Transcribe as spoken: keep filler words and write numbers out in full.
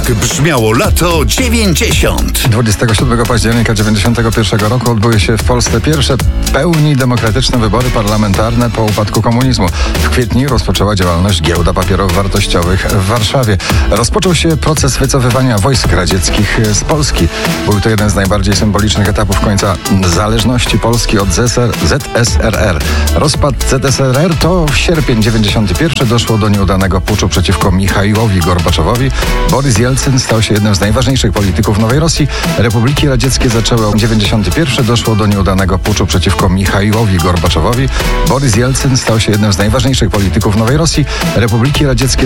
Tak brzmiało lato dziewięćdziesiąt. dwudziestego siódmego października dziewięćdziesiątego pierwszego roku odbyły się w Polsce pierwsze pełni demokratyczne wybory parlamentarne po upadku komunizmu. W kwietniu rozpoczęła działalność Giełda Papierów Wartościowych w Warszawie. Rozpoczął się proces wycofywania wojsk radzieckich z Polski. Był to jeden z najbardziej symbolicznych etapów końca zależności Polski od Z S R R. Rozpad Z S R R to sierpień dziewięćdziesiąty pierwszy. Doszło do nieudanego puczu przeciwko Michaiłowi Gorbaczowowi. Borys Jelcyn stał się jednym z najważniejszych polityków Nowej Rosji. Republiki radzieckie zaczęły dziewięćdziesiąty pierwszy. Doszło do nieudanego puczu przeciwko Michaiłowi Gorbaczowowi. Borys Jelcyn stał się jednym z najważniejszych polityków Nowej Rosji. Republiki radzieckie